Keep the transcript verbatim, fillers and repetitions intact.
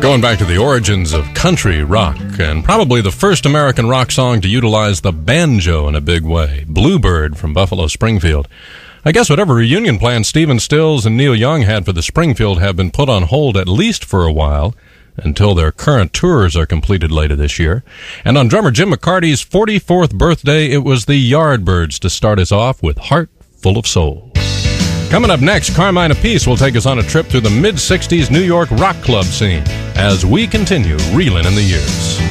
Going back to the origins of country rock, and probably the first American rock song to utilize the banjo in a big way, Bluebird from Buffalo Springfield. I guess whatever reunion plans Stephen Stills and Neil Young had for the Springfield have been put on hold at least for a while, until their current tours are completed later this year. And on drummer Jim McCarty's forty-fourth birthday, it was the Yardbirds to start us off with Heart Full of Soul. Coming up next, Carmine Appice will take us on a trip through the mid-sixties New York rock club scene as we continue reeling in the years.